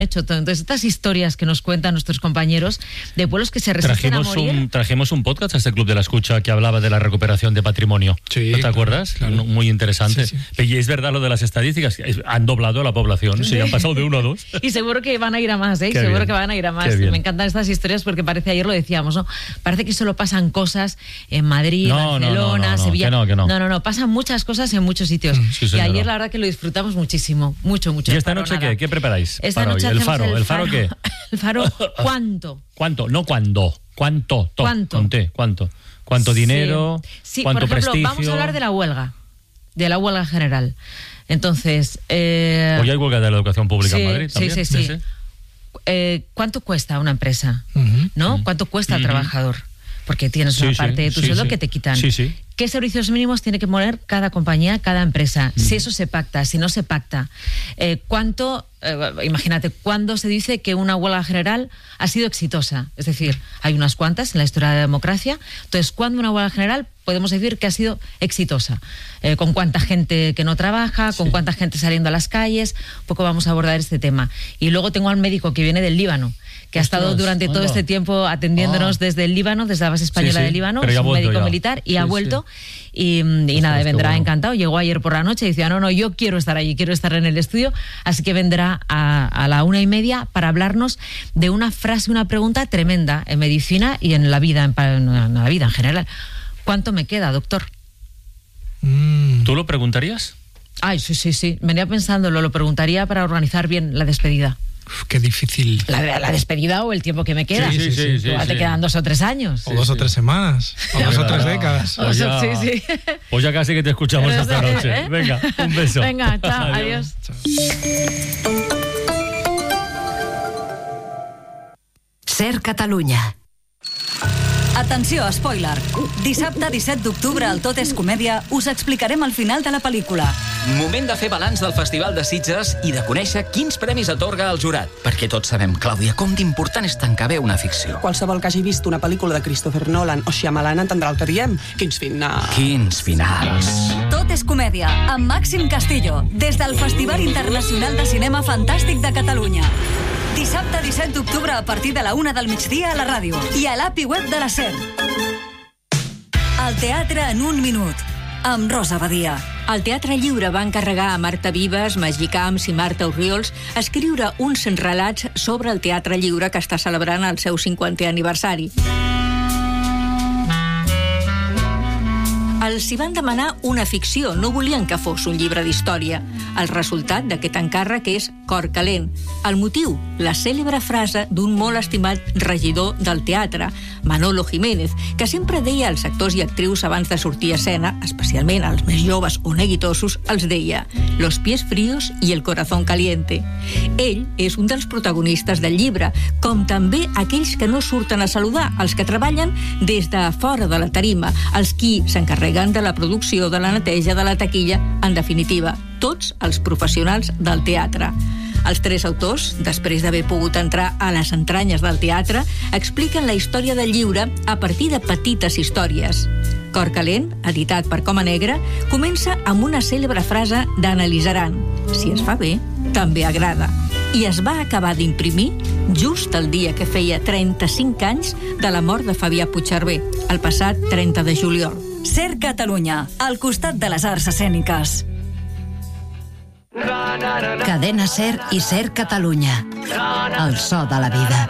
hecho todo. Entonces, estas historias que nos cuentan nuestros compañeros de pueblos que se resisten a morir. Trajimos un podcast a este Club de la Escucha que hablaba de la recuperación de patrimonio. Sí, ¿No te acuerdas? Claro. Muy interesante. Sí. Y es verdad lo de las estadísticas. Han doblado a la población. Sí, han pasado de 1 a 2. Y seguro que van a ir a más, ¿eh? Seguro que van a ir a más. Me encantan estas historias porque parece, ayer lo decíamos, ¿no? Parece que solo pasan cosas en Madrid, Barcelona, Sevilla. Que no. No, pasan muchas cosas en muchos sitios. Sí, y ayer la verdad que lo disfrutamos muchísimo. Mucho. ¿Y esta noche qué? ¿Qué preparáis? Esta noche ¿El faro? ¿El faro qué? El faro, ¿cuánto? ¿Cuánto? No cuándo. ¿Cuánto? ¿Cuánto? Conté, ¿cuánto? ¿Cuánto dinero? Sí, ¿Cuánto por ejemplo, prestigio? Vamos a hablar de la huelga general. Entonces... Hoy hay huelga de la educación pública en Madrid también. Sí. ¿Cuánto cuesta una empresa? ¿No? ¿Cuánto cuesta al trabajador? Porque tienes una parte de tu sueldo que te quitan. Sí. ¿Qué servicios mínimos tiene que poner cada compañía, cada empresa? Si eso se pacta, si no se pacta. Imagínate, ¿cuándo se dice que una huelga general ha sido exitosa? Es decir, hay unas cuantas en la historia de la democracia. Entonces, ¿cuándo una huelga general podemos decir que ha sido exitosa? ¿Con cuánta gente que no trabaja? ¿Con cuánta gente saliendo a las calles? Un poco vamos a abordar este tema. Y luego tengo al médico que viene del Líbano, que ha estado durante todo este tiempo atendiéndonos desde el Líbano, desde la base española del Líbano. Es un médico militar y ha vuelto. Y nada, vendrá encantado. Llegó ayer por la noche y decía, no, yo quiero estar allí, quiero estar en el estudio. Así que vendrá a la 1:30 para hablarnos de una frase, una pregunta tremenda en medicina y en la vida, en la vida en general. ¿Cuánto me queda, doctor? ¿Tú lo preguntarías? Ay, sí. Venía pensándolo, lo preguntaría para organizar bien la despedida. Uf, qué difícil. La despedida o el tiempo que me queda. Sí. Te quedan 2 o 3 años. O 2 o 3 semanas. O 2 o 3 décadas. Pues ya casi que te escuchamos esta noche. Venga, un beso. Venga, chao, adiós. Ser Catalunya. Atenció, spoiler. Dissabte 17 d'octubre al Tot és Comèdia us explicarem el final de la pel·lícula. Moment de fer balanç del Festival de Sitges i de conèixer quins premis atorga el jurat. Perquè tots sabem, Clàudia, com d'important és tancar bé una ficció. Qualsevol que hagi vist una pel·lícula de Christopher Nolan o Shyamalan entendrà el que diem. Quins finals. Tot és Comèdia, amb Màxim Castillo, des del Festival Internacional de Cinema Fantàstic de Catalunya. Dissabte 17 d'octubre a partir de la 1 del migdia a la ràdio i a l'API web de la SER. El teatre en un minut, amb Rosa Badia. El Teatre Lliure va encarregar a Marta Vives, Magí Camps i Marta Orriols escriure uns relats sobre el Teatre Lliure que està celebrant el seu 50è aniversari. Els hi van demanar una ficció, no volien que fos un llibre d'història. El resultat d'aquest encàrrec és Cor calent. El motiu, la cèlebre frase d'un molt estimat regidor del teatre, Manolo Jiménez, que sempre deia als actors i actrius abans de sortir a escena, especialment als més joves o neguitosos, els deia «Los pies fríos y el corazón caliente». Ell és un dels protagonistes del llibre, com també aquells que no surten a saludar, els que treballen des de fora de la tarima, els qui s'encarreguen de la producció, de la neteja, de la taquilla, en definitiva, tots els professionals del teatre. Els 3 autors, després d'haver pogut entrar a les entranyes del teatre, expliquen la història del lliure a partir de petites històries. Cor calent, editat per Coma Negra, comença amb una cèlebre frase d'Anna Lizaran. Si es fa bé, també agrada. I es va acabar d'imprimir just el dia que feia 35 anys de la mort de Fabià Puigcerver, el passat 30 de juliol. SER Catalunya, al costat de les arts escèniques. Cadena SER i SER Catalunya. El so de la vida.